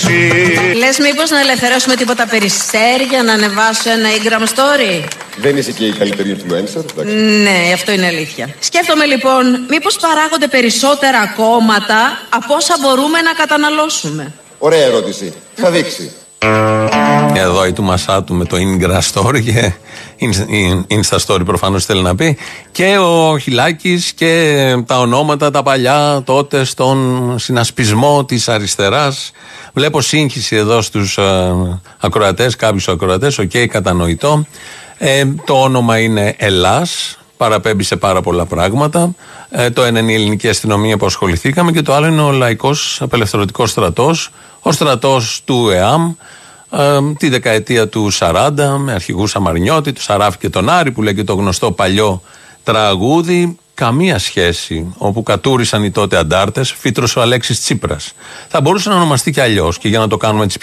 εσύ. Λες μήπως να ελευθερώσουμε τίποτα περισσέρια, να ανεβάσω ένα Instagram story? Δεν είσαι και η καλύτερη influencer, εντάξει. Ναι, αυτό είναι αλήθεια. Σκέφτομαι λοιπόν, μήπως παράγονται περισσότερα κόμματα από όσα μπορούμε να καταναλώσουμε. Ωραία ερώτηση. Θα δείξει. Εδώ η του Μασάτου με το Ingra Story και Insta Story προφανώς θέλει να πει, και ο Χιλάκης και τα ονόματα τα παλιά τότε στον συνασπισμό της αριστεράς. Βλέπω σύγχυση εδώ στους ακροατές, κάποιους ακροατές, κατανοητό. Το όνομα είναι Ελλάς, παραπέμπει σε πάρα πολλά πράγματα. Το ένα είναι η ελληνική αστυνομία που ασχοληθήκαμε και το άλλο είναι ο Λαϊκός Απελευθερωτικός Στρατός, ο στρατός του ΕΑΜ, τη δεκαετία του 40 με αρχηγούς Σαμαρνιώτη, του Σαράφη και τον Άρη που λέγεται το γνωστό παλιό τραγούδι. Καμία σχέση, όπου κατούρισαν οι τότε αντάρτες, φύτρωσε ο Αλέξης Τσίπρας. Θα μπορούσε να ονομαστεί και αλλιώς, και για να το κάνουμε έτσι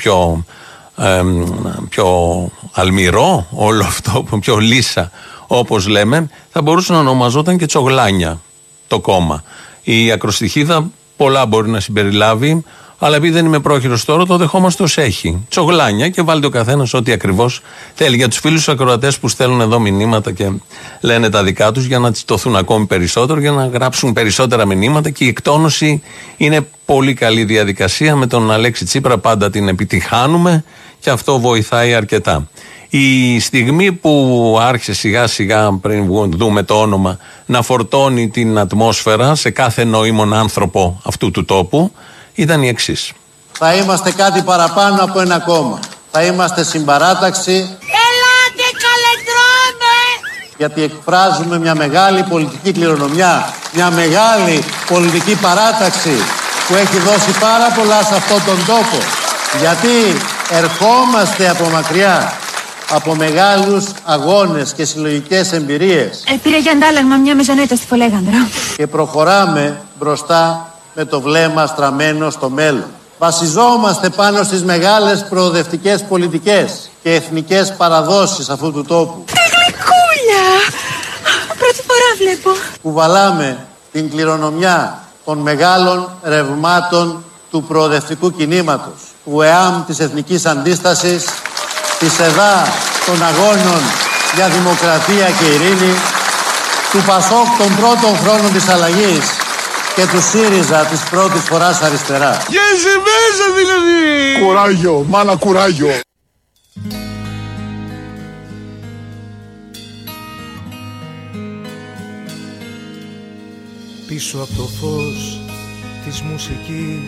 πιο αλμυρό όλο αυτό, πιο λύσα όπως λέμε, θα μπορούσε να ονομαζόταν και Τσογλάνια το κόμμα. Η ακροστιχίδα πολλά μπορεί να συμπεριλάβει, αλλά επειδή δεν είμαι πρόχειρος τώρα, το δεχόμαστε ως έχει. Τσογλάνια, και βάλτε ο καθένας ό,τι ακριβώς θέλει. Για τους φίλους ακροατές που στέλνουν εδώ μηνύματα και λένε τα δικά τους, για να τσιτωθούν ακόμη περισσότερο, για να γράψουν περισσότερα μηνύματα, και η εκτόνωση είναι πολύ καλή διαδικασία. Με τον Αλέξη Τσίπρα πάντα την επιτυχάνουμε και αυτό βοηθάει αρκετά. Η στιγμή που άρχισε σιγά σιγά, πριν δούμε το όνομα, να φορτώνει την ατμόσφαιρα σε κάθε νοήμον άνθρωπο αυτού του τόπου, ήταν η εξής. Θα είμαστε κάτι παραπάνω από ένα κόμμα. Θα είμαστε συμπαράταξη. Ελάτε καλετρώνε! Γιατί εκφράζουμε μια μεγάλη πολιτική κληρονομιά, μια μεγάλη πολιτική παράταξη που έχει δώσει πάρα πολλά σε αυτόν τον τόπο. Γιατί ερχόμαστε από μακριά, από μεγάλους αγώνες και συλλογικές εμπειρίες. Πήρα για αντάλλαγμα μια μεζανέτα στη Φολέγανδρο. Και προχωράμε μπροστά με το βλέμμα στραμμένο στο μέλλον. Βασιζόμαστε πάνω στις μεγάλες προοδευτικές πολιτικές και εθνικές παραδόσεις αυτού του τόπου. Τι γλυκούλια! Πρώτη φορά βλέπω. Κουβαλάμε την κληρονομιά των μεγάλων ρευμάτων του προοδευτικού κινήματος, του ΕΑΜ της Εθνικής Αντίστασης, της ΕΔΑ των αγώνων για δημοκρατία και ειρήνη, του ΠΑΣΟΚ των πρώτων χρόνων της αλλαγής και του ΣΥΡΙΖΑ της πρώτης φοράς αριστερά. Και σε μέσα δηλαδή! Κουράγιο, μάνα κουράγιο. Πίσω από το φως της μουσικής